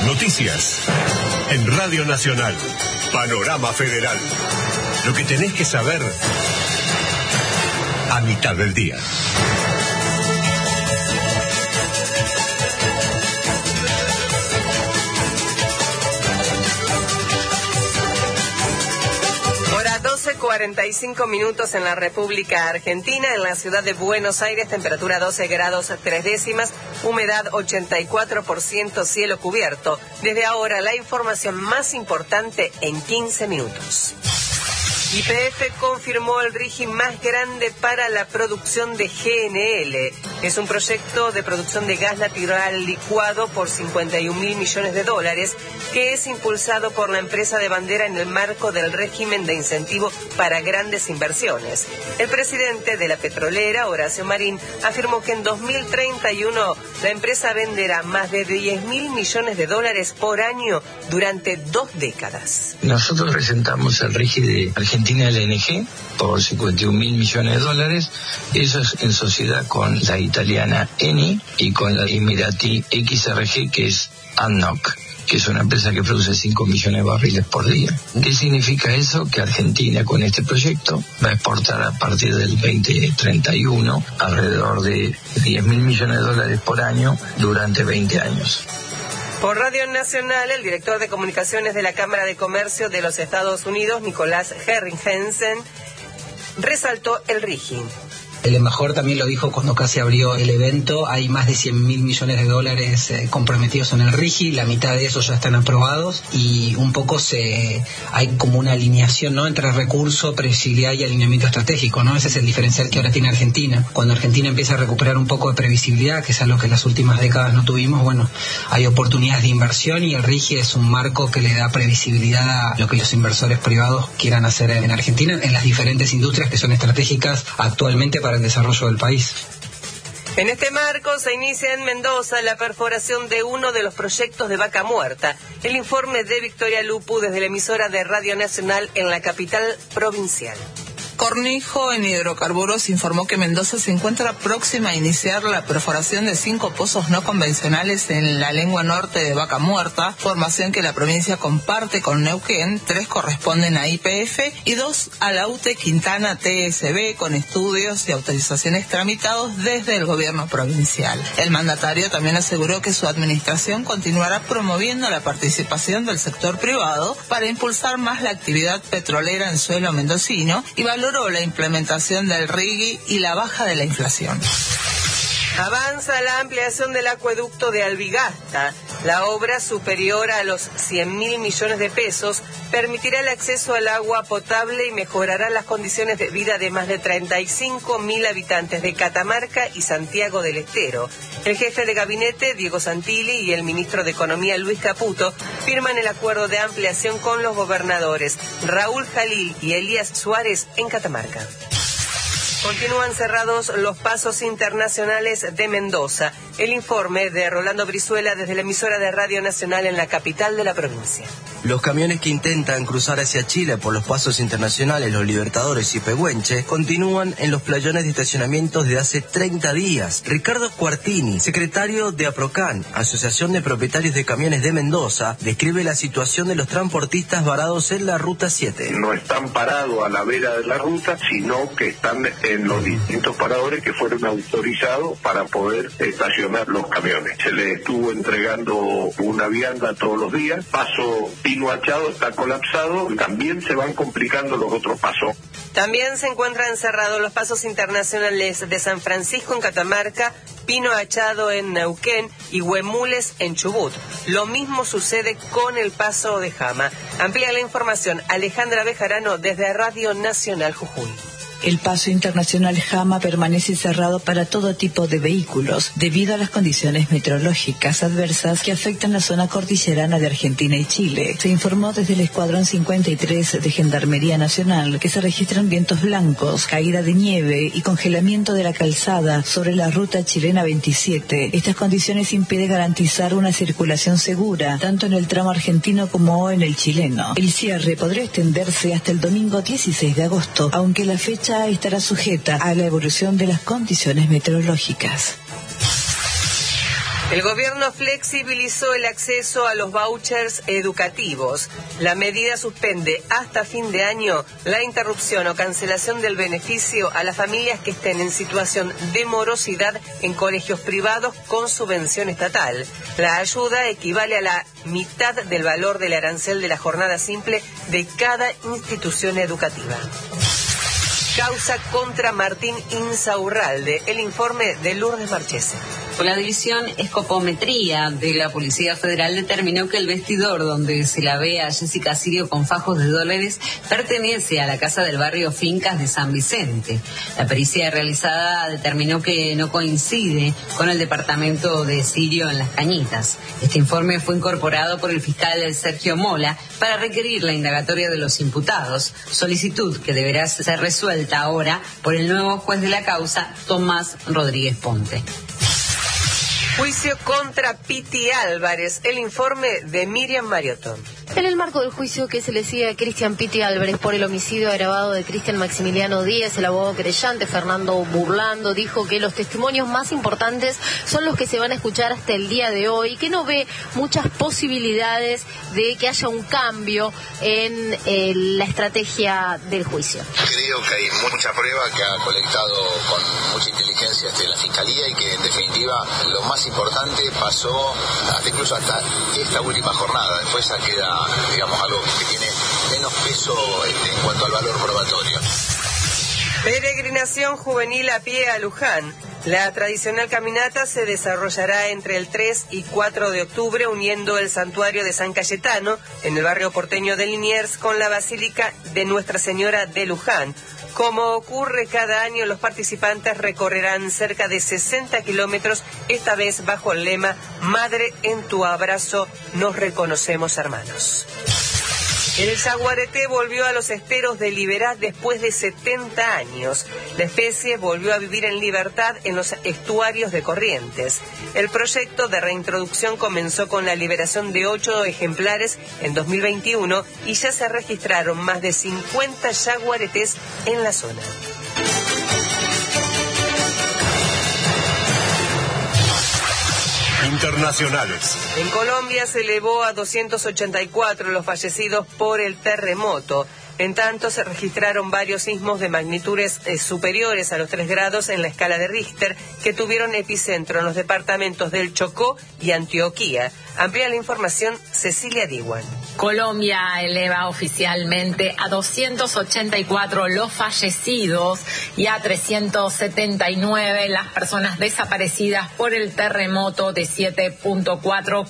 Noticias en Radio Nacional. Panorama Federal. Lo que tenés que saber a mitad del día. Hora 12:45 en la República Argentina. En la ciudad de Buenos Aires, temperatura 12 grados 3 décimas, humedad 84%, cielo cubierto. Desde ahora, la información más importante en 15 minutos. YPF confirmó el RIGI más grande para la producción de GNL. Es un proyecto de producción de gas natural licuado por $51.000 millones, que es impulsado por la empresa de bandera en el marco del régimen de incentivo para grandes inversiones. El presidente de la petrolera, Horacio Marín, afirmó que en 2031 la empresa venderá más de $10.000 millones por año durante 2 décadas. Nosotros presentamos el RIGI de Argentina LNG por $51.000 millones. Eso es en sociedad con la italiana Eni y con la emiratí XRG, que es ADNOC, que es una empresa que produce 5 millones de barriles por día. ¿Qué significa eso? Que Argentina con este proyecto va a exportar a partir del 2031 alrededor de $10.000 millones por año durante 20 años. Por Radio Nacional, el director de comunicaciones de la Cámara de Comercio de los Estados Unidos, Nicolás Herringhensen, resaltó el RIGI. El embajador también lo dijo cuando casi abrió el evento. Hay más de $100.000 millones comprometidos en el RIGI, la mitad de esos ya están aprobados y un poco hay como una alineación, ¿no?, entre recurso, previsibilidad y alineamiento estratégico, ¿no? Ese es el diferencial que ahora tiene Argentina. Cuando Argentina empieza a recuperar un poco de previsibilidad, que es algo que en las últimas décadas no tuvimos, bueno, hay oportunidades de inversión y el RIGI es un marco que le da previsibilidad a lo que los inversores privados quieran hacer en Argentina, en las diferentes industrias que son estratégicas actualmente para el desarrollo del país. En este marco se inicia en Mendoza la perforación de uno de los proyectos de Vaca Muerta. El informe de Victoria Lupu desde la emisora de Radio Nacional en la capital provincial. Cornijo en Hidrocarburos informó que Mendoza se encuentra próxima a iniciar la perforación de 5 pozos no convencionales en la lengua norte de Vaca Muerta, formación que la provincia comparte con Neuquén. 3 corresponden a YPF y 2 a la UTE Quintana TSB, con estudios y autorizaciones tramitados desde el gobierno provincial. El mandatario también aseguró que su administración continuará promoviendo la participación del sector privado para impulsar más la actividad petrolera en suelo mendocino y valoró la implementación del RIGI y la baja de la inflación. Avanza la ampliación del acueducto de Albigasta. La obra, superior a los $100.000 millones, permitirá el acceso al agua potable y mejorará las condiciones de vida de más de 35.000 habitantes de Catamarca y Santiago del Estero. El jefe de gabinete, Diego Santilli, y el ministro de Economía, Luis Caputo, firman el acuerdo de ampliación con los gobernadores Raúl Jalil y Elías Suárez en Catamarca. Continúan cerrados los pasos internacionales de Mendoza. El informe de Rolando Brizuela desde la emisora de Radio Nacional en la capital de la provincia. Los camiones que intentan cruzar hacia Chile por los pasos internacionales Los Libertadores y Pehuenche continúan en los playones de estacionamiento desde hace 30 días. Ricardo Cuartini, secretario de APROCAN, Asociación de Propietarios de Camiones de Mendoza, describe la situación de los transportistas varados en la Ruta 7. No están parados a la vera de la ruta, sino que están en los distintos paradores que fueron autorizados para poder estacionar los camiones. Se les estuvo entregando una vianda todos los días. Paso Pino Achado está colapsado. También se van complicando los otros pasos. También se encuentran cerrados los pasos internacionales de San Francisco en Catamarca, Pino Achado en Neuquén y Huemules en Chubut. Lo mismo sucede con el paso de Jama. Amplía la información Alejandra Bejarano desde Radio Nacional Jujuy. El paso internacional Jama permanece cerrado para todo tipo de vehículos debido a las condiciones meteorológicas adversas que afectan la zona cordillerana de Argentina y Chile. Se informó desde el Escuadrón 53 de Gendarmería Nacional que se registran vientos blancos, caída de nieve y congelamiento de la calzada sobre la ruta chilena 27. Estas condiciones impiden garantizar una circulación segura, tanto en el tramo argentino como en el chileno. El cierre podría extenderse hasta el domingo 16 de agosto, aunque la fecha estará sujeta a la evolución de las condiciones meteorológicas. El gobierno flexibilizó el acceso a los vouchers educativos. La medida suspende hasta fin de año la interrupción o cancelación del beneficio a las familias que estén en situación de morosidad en colegios privados con subvención estatal. La ayuda equivale a la mitad del valor del arancel de la jornada simple de cada institución educativa. Causa contra Martín Insaurralde. El informe de Lourdes Marchese. La división Escopometría de la Policía Federal determinó que el vestidor donde se la ve a Jessica Sirio con fajos de dólares pertenece a la casa del barrio Fincas de San Vicente. La pericia realizada determinó que no coincide con el departamento de Sirio en Las Cañitas. Este informe fue incorporado por el fiscal Sergio Mola para requerir la indagatoria de los imputados, solicitud que deberá ser resuelta ahora por el nuevo juez de la causa, Tomás Rodríguez Ponte. Juicio contra Piti Álvarez. El informe de Miriam Mariotto. En el marco del juicio que se le sigue a Cristian Piti Álvarez por el homicidio agravado de Cristian Maximiliano Díaz, el abogado querellante Fernando Burlando dijo que los testimonios más importantes son los que se van a escuchar hasta el día de hoy, que no ve muchas posibilidades de que haya un cambio en la estrategia del juicio. Creo que hay mucha prueba que ha colectado con mucha inteligencia la Fiscalía y que en definitiva lo más importante pasó incluso hasta esta última jornada. Después queda, digamos, algo que tiene menos peso en cuanto al valor probatorio. Peregrinación juvenil a pie a Luján. La tradicional caminata se desarrollará entre el 3 y 4 de octubre uniendo el santuario de San Cayetano en el barrio porteño de Liniers con la Basílica de Nuestra Señora de Luján. Como ocurre cada año, los participantes recorrerán cerca de 60 kilómetros, esta vez bajo el lema Madre, en tu abrazo nos reconocemos hermanos. El jaguarete volvió a los esteros de Liberá después de 70 años. La especie volvió a vivir en libertad en los estuarios de Corrientes. El proyecto de reintroducción comenzó con la liberación de 8 ejemplares en 2021 y ya se registraron más de 50 jaguaretes en la zona. Internacionales. En Colombia se elevó a 284 los fallecidos por el terremoto. En tanto, se registraron varios sismos de magnitudes superiores a los 3 grados en la escala de Richter, que tuvieron epicentro en los departamentos del Chocó y Antioquia. Amplía la información Cecilia Diwan. Colombia eleva oficialmente a 284 los fallecidos y a 379 las personas desaparecidas por el terremoto de 7.4